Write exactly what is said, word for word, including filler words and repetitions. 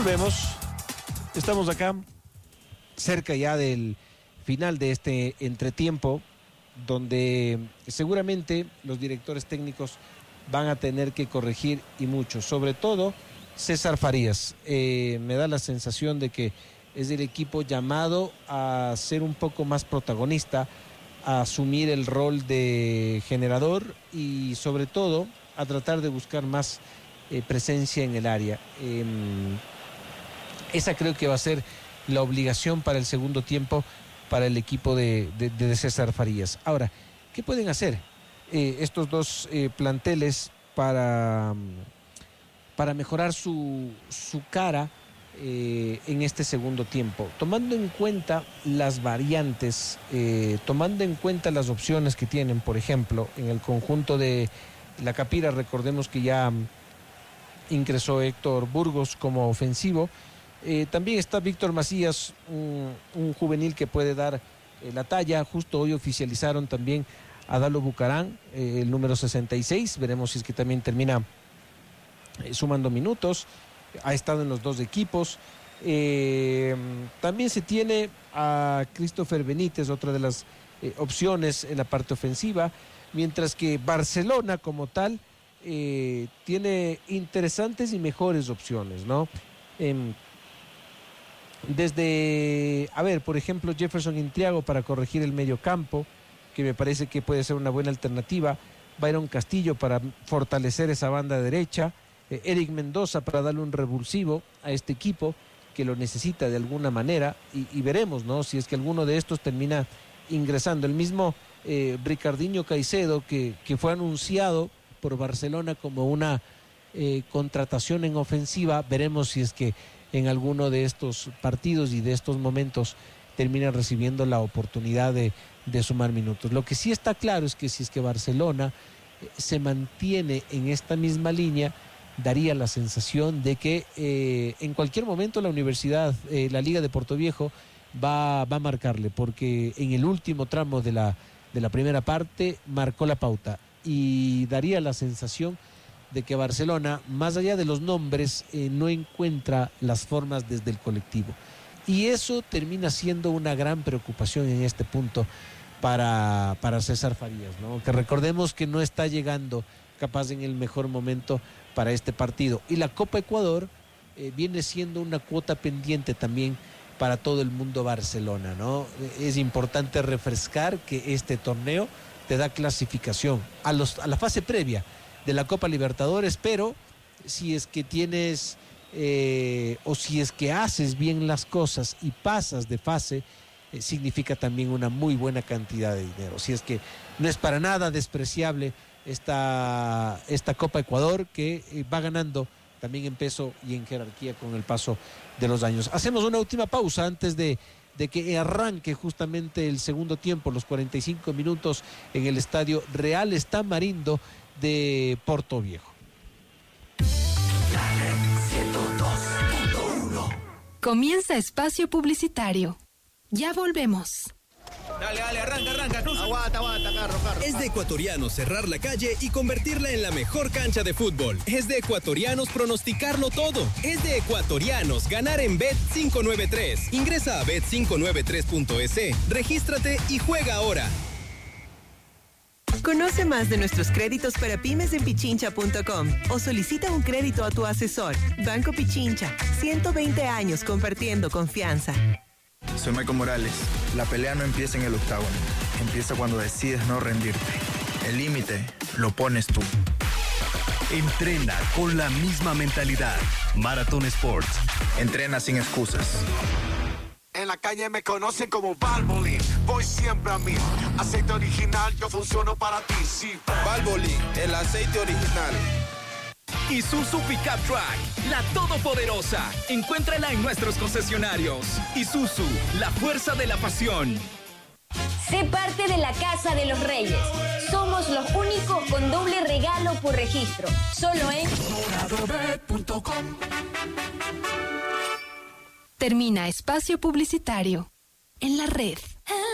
Volvemos. Estamos acá, cerca ya del final de este entretiempo, donde seguramente los directores técnicos van a tener que corregir y mucho, sobre todo César Farías. Eh, me da la sensación de que es el equipo llamado a ser un poco más protagonista, a asumir el rol de generador y sobre todo a tratar de buscar más eh, presencia en el área. Eh, esa creo que va a ser la obligación para el segundo tiempo para el equipo de, de, de César Farías. Ahora, ¿qué pueden hacer eh, estos dos eh, planteles para, para mejorar su, su cara eh, en este segundo tiempo? Tomando en cuenta las variantes, eh, tomando en cuenta las opciones que tienen, por ejemplo, en el conjunto de La Capira, recordemos que ya ingresó Héctor Burgos como ofensivo. Eh, también está Víctor Macías, un, un juvenil que puede dar eh, la talla. Justo hoy oficializaron también a Dalo Bucarán, eh, el número sesenta y seis. Veremos si es que también termina eh, sumando minutos. Ha estado en los dos equipos. Eh, también se tiene a Christopher Benítez, otra de las eh, opciones en la parte ofensiva. Mientras que Barcelona como tal eh, tiene interesantes y mejores opciones, ¿no? Eh, Desde, a ver, por ejemplo, Jefferson Intriago para corregir el medio campo, que me parece que puede ser una buena alternativa. Byron Castillo para fortalecer esa banda derecha. Eh, Eric Mendoza para darle un revulsivo a este equipo que lo necesita de alguna manera. Y, y veremos, ¿no? Si es que alguno de estos termina ingresando. El mismo eh, Ricardinho Caicedo, que, que fue anunciado por Barcelona como una eh, contratación en ofensiva. Veremos si es que en alguno de estos partidos y de estos momentos termina recibiendo la oportunidad de, de sumar minutos. Lo que sí está claro es que si es que Barcelona se mantiene en esta misma línea, daría la sensación de que eh, en cualquier momento la universidad, eh, la Liga de Portoviejo va, va a marcarle, porque en el último tramo de la, de la primera parte marcó la pauta y daría la sensación de que Barcelona, más allá de los nombres, eh, no encuentra las formas desde el colectivo. Y eso termina siendo una gran preocupación en este punto para, para César Farías, ¿no? Que recordemos que no está llegando capaz en el mejor momento para este partido. Y la Copa Ecuador eh, viene siendo una cuota pendiente también para todo el mundo Barcelona, ¿no? Es importante refrescar que este torneo te da clasificación a, los, a la fase previa de la Copa Libertadores, pero si es que tienes eh, o si es que haces bien las cosas y pasas de fase, eh, significa también una muy buena cantidad de dinero. Si es que no es para nada despreciable esta, esta Copa Ecuador, que eh, va ganando también en peso y en jerarquía con el paso de los años. Hacemos una última pausa antes de de que arranque justamente el segundo tiempo, los cuarenta y cinco minutos en el estadio Real Estamarindo de Portoviejo. Comienza espacio publicitario. Ya volvemos. Dale, dale, arranca, arranca. Cruz. Aguanta, aguanta, carro, carro. Es de ecuatorianos cerrar la calle y convertirla en la mejor cancha de fútbol. Es de ecuatorianos pronosticarlo todo. Es de ecuatorianos ganar en Bet cinco nueve tres. Ingresa a bet cinco nueve tres punto es, regístrate y juega ahora. Conoce más de nuestros créditos para pymes en pichincha punto com o solicita un crédito a tu asesor. Banco Pichincha, ciento veinte años compartiendo confianza. Soy Michael Morales. La pelea no empieza en el octágono. Empieza cuando decides no rendirte. El límite lo pones tú. Entrena con la misma mentalidad. Maratón Sports. Entrena sin excusas. En la calle me conocen como Valvoline. Voy siempre a mí. Aceite original, yo funciono para ti. Sí. Valvoline, el aceite original. Isuzu Pickup Truck, la todopoderosa. Encuéntrala en nuestros concesionarios. Isuzu, la fuerza de la pasión. Sé parte de la Casa de los Reyes. Somos los únicos con doble regalo por registro. Solo en doradobet punto com. Termina espacio publicitario en la red.